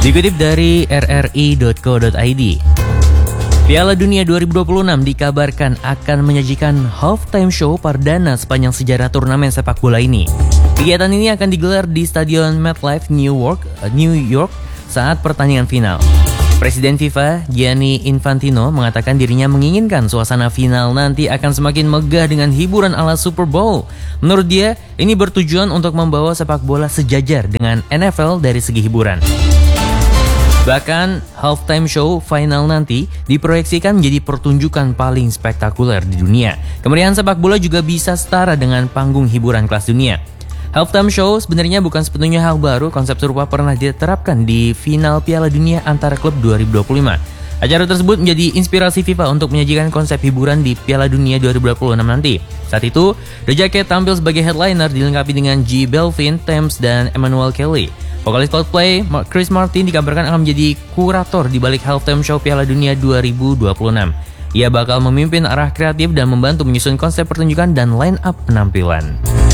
Dikutip dari rri.co.id, Piala Dunia 2026 dikabarkan akan menyajikan halftime show perdana sepanjang sejarah turnamen sepak bola ini. Kegiatan ini akan digelar di Stadion MetLife, New York saat pertandingan final. Presiden FIFA, Gianni Infantino, mengatakan dirinya menginginkan suasana final nanti akan semakin megah dengan hiburan ala Super Bowl. Menurut dia, ini bertujuan untuk membawa sepak bola sejajar dengan NFL dari segi hiburan. Bahkan, halftime show final nanti diproyeksikan menjadi pertunjukan paling spektakuler di dunia. Kemeriahan sepak bola juga bisa setara dengan panggung hiburan kelas dunia. Halftime show sebenarnya bukan sepenuhnya hal baru, konsep serupa pernah diterapkan di final Piala Dunia antara klub 2025. Acara tersebut menjadi inspirasi FIFA untuk menyajikan konsep hiburan di Piala Dunia 2026 nanti. Saat itu, The Jacket tampil sebagai headliner dilengkapi dengan G. Belvin, Thames, dan Emmanuel Kelly. Vokalis Coldplay, Chris Martin, dikabarkan akan menjadi kurator di balik halftime show Piala Dunia 2026. Ia bakal memimpin arah kreatif dan membantu menyusun konsep pertunjukan dan line up penampilan.